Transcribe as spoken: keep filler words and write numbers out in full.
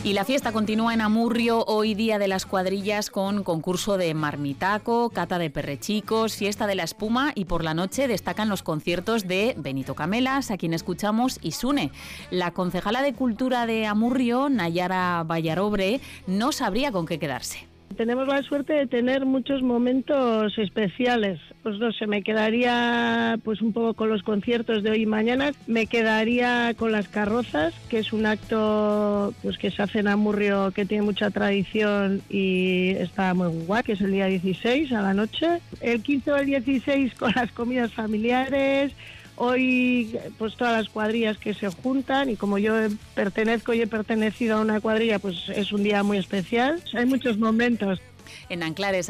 Y la fiesta continúa en Amurrio, hoy día de las cuadrillas, con concurso de marmitaco, cata de perrechicos, fiesta de la espuma, y por la noche destacan los conciertos de Benito Camelas, a quien escuchamos, y Sune. La concejala de Cultura de Amurrio, Nayara Vallarobre, no sabría con qué quedarse. Tenemos la suerte de tener muchos momentos especiales. Pues no sé, me quedaría pues un poco con los conciertos de hoy y mañana. Me quedaría con las carrozas, que es un acto pues que se hace en Amurrio, que tiene mucha tradición y está muy guay, que es el día dieciséis a la noche. El quince o el dieciséis con las comidas familiares. Hoy pues todas las cuadrillas que se juntan, y como yo pertenezco y he pertenecido a una cuadrilla, pues es un día muy especial. Hay muchos momentos. En Anclares